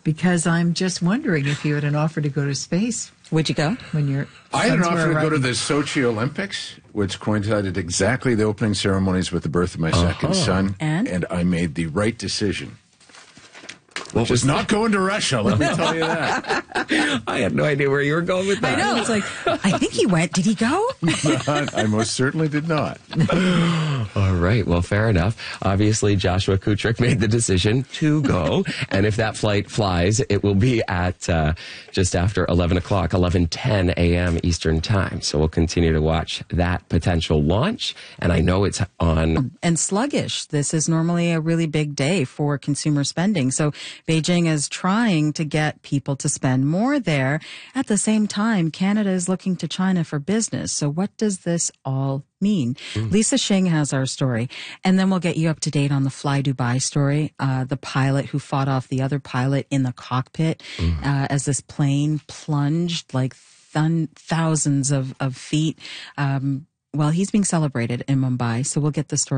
because I'm just wondering if you had an offer to go to space. Would you go? When you're I had an offer to go to the Sochi Olympics, which coincided exactly the opening ceremonies with the birth of my second son, And I made the right decision. What was Not going to Russia, let me tell you that. I had no idea where you were going with that. I know. It's like, I think he went. Did he go? I most certainly did not. All right. Well, fair enough. Obviously, Joshua Kutrick made the decision to go. And if that flight flies, it will be at just after 11 o'clock, 11:10 a.m. Eastern time. So we'll continue to watch that potential launch. And I know it's on. And sluggish. This is normally a really big day for consumer spending. So Beijing is trying to get people to spend more there. At the same time, Canada is looking to China for business. So what does this all mean? Lisa Shing has our story. And then we'll get you up to date on the Fly Dubai story, the pilot who fought off the other pilot in the cockpit as this plane plunged like thousands of feet. Well, he's being celebrated in Mumbai. So we'll get the story.